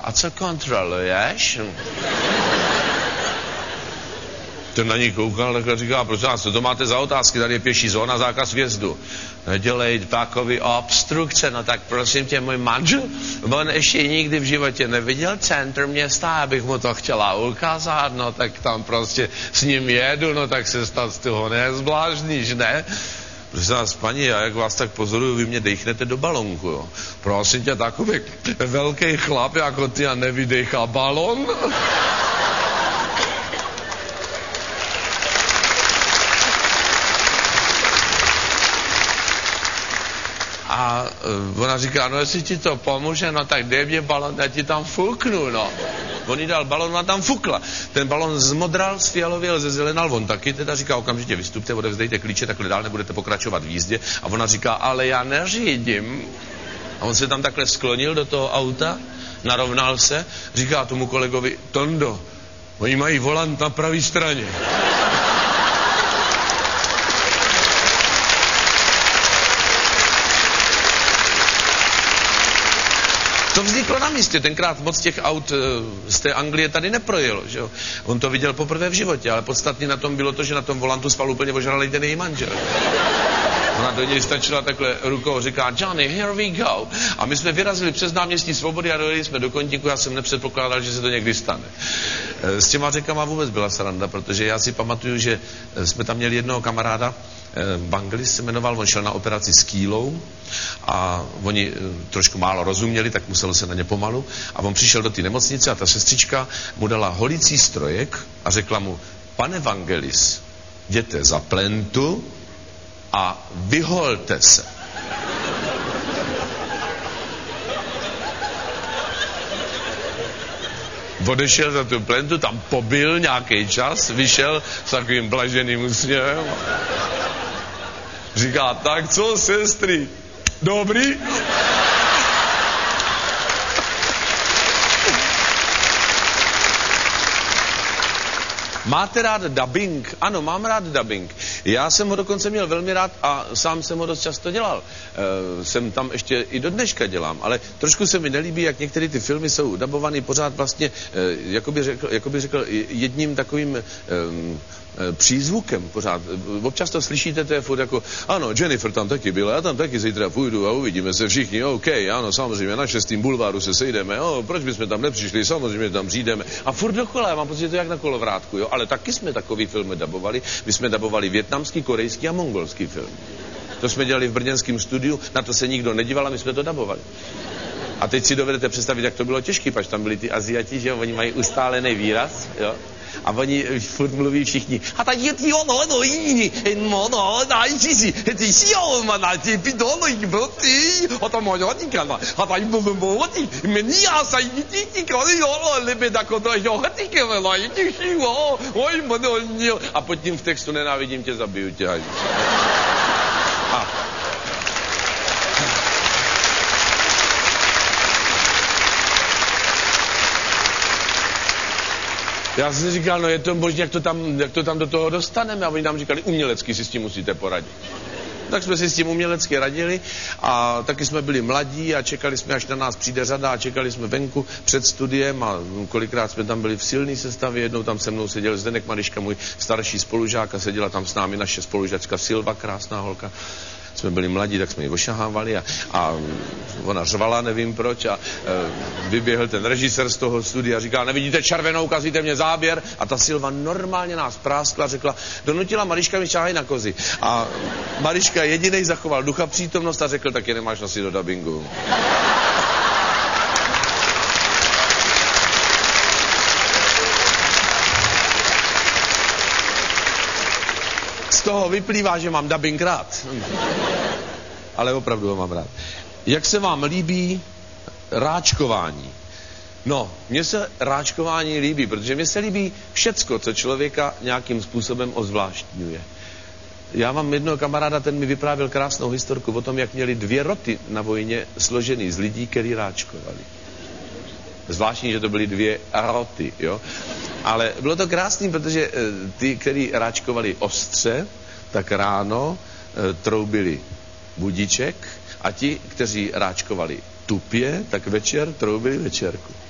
a co kontroluješ? Ten na ní koukal, takhle říká, prosím vás, co to máte za otázky, tady je pěší zóna, zákaz vjezdu. Nedělej takový obstrukce, no tak prosím tě, můj manžel, on ještě nikdy v životě neviděl centr města, abych mu to chtěla ukázat, no tak tam prostě s ním jedu, no tak se snad z toho nezblázníš, ne? Prosím vás, paní, já jak vás tak pozoruju, vy mě dejchnete do balonku, jo. Prosím tě, takový velký chlap jako ty a nevydejchá balon? A ona říká, no jestli ti to pomůže, no tak dej mě balon, já ti tam fuknu, no. On jí dal balon, ona tam fukla. Ten balon zmodral, sfialověl, zezelenal, on taky teda říká, okamžitě vystupte, odevzdejte klíče, takhle dál nebudete pokračovat v jízdě. A ona říká, ale já neřídím. A on se tam takhle sklonil do toho auta, narovnal se, říká tomu kolegovi, Tondo, oni mají volant na pravé straně. To vzniklo na místě, tenkrát moc těch aut z té Anglie tady neprojelo, že jo. On to viděl poprvé v životě, ale podstatně na tom bylo to, že na tom volantu spal úplně ožralej ten její manžel. Ona do něj stačila takhle rukou, říká, Johnny, here we go. A my jsme vyrazili přes náměstí Svobody a dojeli jsme do Koníku, já jsem nepředpokládal, že se to někdy stane. S těma řekama vůbec byla sranda, protože já si pamatuju, že jsme tam měli jednoho kamaráda, Vangelis se jmenoval, on šel na operaci s kýlou a oni trošku málo rozuměli, tak muselo se na ně pomalu a on přišel do té nemocnice a ta sestřička mu dala holicí strojek a řekla mu, pane Vangelis, jděte za plentu a vyholte se. Odešel za tu plentu, tam pobyl nějaký čas, vyšel s takovým blaženým úsměvem. Říká, tak co, sestry, dobrý? Máte rád dubbing? Ano, mám rád dubbing. Já jsem ho dokonce měl velmi rád a sám jsem ho dost často dělal. Jsem tam ještě i do dneška dělám, ale trošku se mi nelíbí, jak některé ty filmy jsou dabované pořád vlastně, jakoby řekl jedním takovým přízvukem pořád. Občas to slyšíte, to je furt jako, ano, Jennifer tam taky byla, já tam taky zítra půjdu a uvidíme se všichni, OK, ano, samozřejmě, na 6. bulváru se sejdeme, proč bychom tam nepřišli, samozřejmě tam přijdeme. A furt dokola, já mám pocit, že to jak na kolovrátku, jo, ale taky jsme takový filmy dabovali, my jsme dabovali vietnamský, korejský a mongolský film. To jsme dělali v brněnském studiu, na to se nikdo nedíval a my jsme to dabovali. A teď si dovedete představit, jak to bylo těžké, pač tam byli ty Aziati, že jo, oni mají ustálený výraz, jo. A oni furt mluví všichni. A ta je ty ono, no jiný, no, najčísi, ty sioma, na ty pidono, ty, a ta moja nikana, a ta jibomoti, meni asa jiti, kali, lebe tako to jo, ty kevela, jiti šivo, oj, mononio. A pod tím v textu nenávidím tě, zabiju tě. Já jsem si říkal, no je to možná, jak to tam do toho dostaneme. A oni nám říkali, umělecky si s tím musíte poradit. Tak jsme si s tím umělecky radili a taky jsme byli mladí a čekali jsme, až na nás přijde řada a čekali jsme venku před studiem a kolikrát jsme tam byli v silné sestavě. Jednou tam se mnou seděl Zdeněk Madiška, můj starší spolužák, a seděla tam s námi naše spolužačka Silva, krásná holka. Jsme byli mladí, tak jsme ji ošahávali a ona řvala, nevím proč, a vyběhl ten režisér z toho studia a říká, nevidíte červenou, ukazíte mě záběr, a ta Silva normálně nás práskla, řekla, donutila Mariška mi šáhaj na kozy. A Mariška jedinej zachoval ducha přítomnost a řekl, tak je nemáš nosit do dabingu. Z toho vyplývá, že mám dabing rád. Ale opravdu ho mám rád. Jak se vám líbí ráčkování? No, mně se ráčkování líbí, protože mně se líbí všecko, co člověka nějakým způsobem ozvláštňuje. Já mám jednoho kamaráda, ten mi vyprávěl krásnou historku o tom, jak měli 2 roty na vojně složený z lidí, který ráčkovali. Zvláštní, že to byly 2 roty, jo. Ale bylo to krásný, protože ty, kteří ráčkovali ostře, tak ráno troubili budíček a ti, kteří ráčkovali tupě, tak večer troubili večerku.